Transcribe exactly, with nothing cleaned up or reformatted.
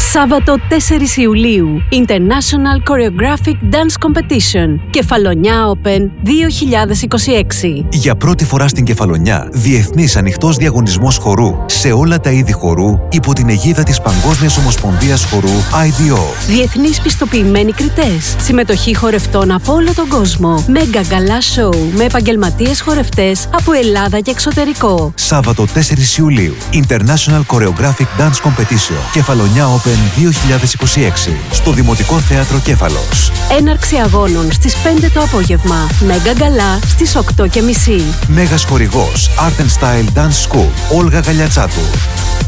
Σάββατο τέσσερις Ιουλίου, International Choreographic Dance Competition, Κεφαλονιά Open δύο χιλιάδες είκοσι έξι. Για πρώτη φορά στην Κεφαλονιά, διεθνής ανοιχτός διαγωνισμός χορού σε όλα τα είδη χορού υπό την αιγίδα της Παγκόσμιας Ομοσπονδίας Χορού άι ντι ο. Διεθνείς πιστοποιημένοι κριτές, συμμετοχή χορευτών από όλο τον κόσμο, μέγα γκαλά σοου με επαγγελματίες χορευτές από Ελλάδα και εξωτερικό. Σάββατο τέσσερις Ιουλίου, International Choreographic Dance Competition, Κεφαλονιά Open δύο χιλιάδες είκοσι έξι, στο Δημοτικό Θέατρο Κέφαλος. Έναρξη αγώνων στις πέντε το απόγευμα. Μέγα γκαλά στις οκτώ και μισή. Μέγας χορηγός Art and Style Dance School, Όλγα Γαλιατσάτου.